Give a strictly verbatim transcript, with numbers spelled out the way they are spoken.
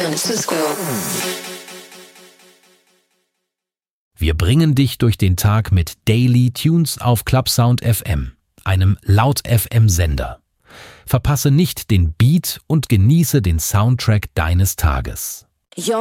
Francisco. Wir bringen dich durch den Tag mit Daily Tunes auf Clubsound F M, einem Laut-F M-Sender. Verpasse nicht den Beat und genieße den Soundtrack deines Tages. Yo